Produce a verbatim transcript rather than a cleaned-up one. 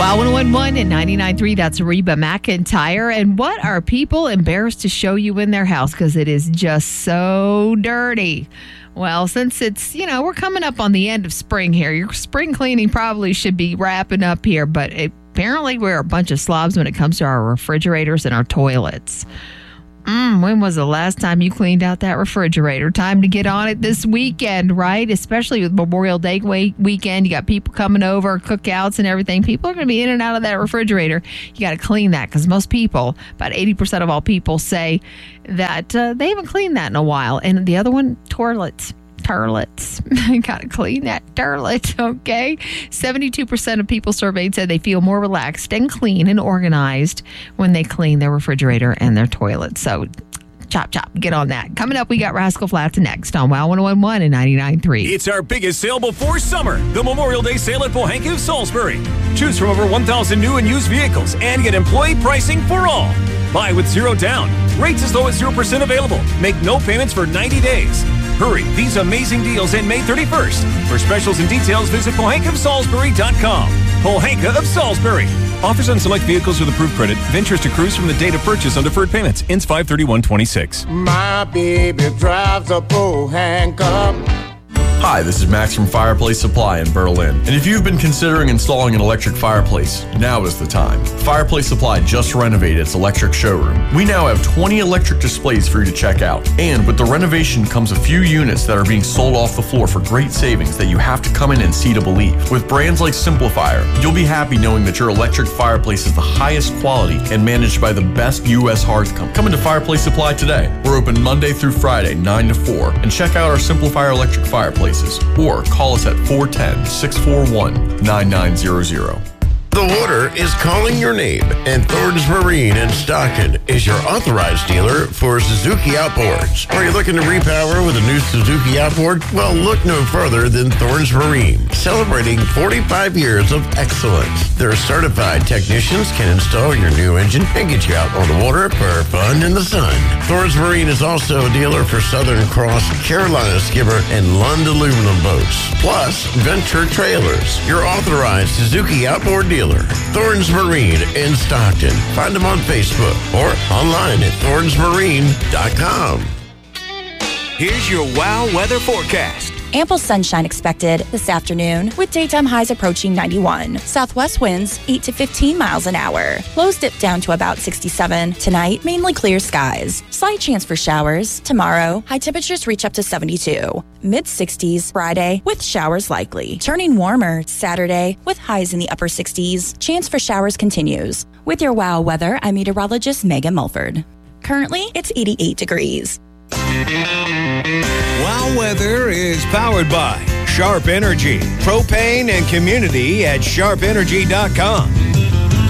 Wow, one oh one point one and ninety-nine point three, that's Reba McEntire. And what are people embarrassed to show you in their house because it is just so dirty? Well, since it's, you know, we're coming up on the end of spring here, your spring cleaning probably should be wrapping up here, but apparently we're a bunch of slobs when it comes to our refrigerators and our toilets. Mm, when was the last time you cleaned out that refrigerator? Time to get on it this weekend, right? Especially with Memorial Day weekend. You got people coming over, cookouts and everything. People are going to be in and out of that refrigerator. You got to clean that because most people, about eighty percent of all people, say that uh, they haven't cleaned that in a while. And the other one, toilets. Toilets. Got to clean that toilet, okay? seventy-two percent of people surveyed said they feel more relaxed and clean and organized when they clean their refrigerator and their toilet. So, chop, chop, get on that. Coming up, we got Rascal Flatts next on Wow one oh one point one and ninety-nine point three. It's our biggest sale before summer, the Memorial Day sale at Pohanka of Salisbury. Choose from over one thousand new and used vehicles and get employee pricing for all. Buy with zero down. Rates as low as zero percent available. Make no payments for ninety days. Hurry, these amazing deals end May thirty-first. For specials and details, visit pohanka of salisbury dot com. Pohanka of Salisbury. Offers on select vehicles with approved credit. Ventures to cruise from the date of purchase on deferred payments. Ends five thirty-one twenty-six. My baby drives a Pohanka. Hi, this is Max from Fireplace Supply in Berlin. And if you've been considering installing an electric fireplace, now is the time. Fireplace Supply just renovated its electric showroom. We now have twenty electric displays for you to check out. And with the renovation comes a few units that are being sold off the floor for great savings that you have to come in and see to believe. With brands like Simplifier, you'll be happy knowing that your electric fireplace is the highest quality and managed by the best U S hearth company. Come into Fireplace Supply today. We're open Monday through Friday, nine to four. And check out our Simplifier electric fireplace. Or call us at four one zero, six four one, nine nine zero zero. The water is calling your name, and Thornton's Marine in Stockton is your authorized dealer for Suzuki outboards. Are you looking to repower with a new Suzuki outboard? Well, look no further than Thornton's Marine, celebrating forty-five years of excellence. Their certified technicians can install your new engine and get you out on the water for fun in the sun. Thornton's Marine is also a dealer for Southern Cross, Carolina Skipper, and Lund aluminum boats, plus Venture Trailers, your authorized Suzuki outboard dealer. Thornton's Marine in Stockton. Find them on Facebook or online at thorns marine dot com. Here's your WOW weather forecast. Ample sunshine expected this afternoon with daytime highs approaching ninety-one. Southwest winds eight to fifteen miles an hour. Lows dip down to about sixty-seven. Tonight, mainly clear skies. Slight chance for showers. Tomorrow, high temperatures reach up to seventy-two. Mid sixties Friday with showers likely. Turning warmer Saturday with highs in the upper sixties. Chance for showers continues. With your WOW weather, I'm meteorologist Megan Mulford. Currently, it's eighty-eight degrees. WOW Weather is powered by Sharp Energy, propane and community at sharp energy dot com.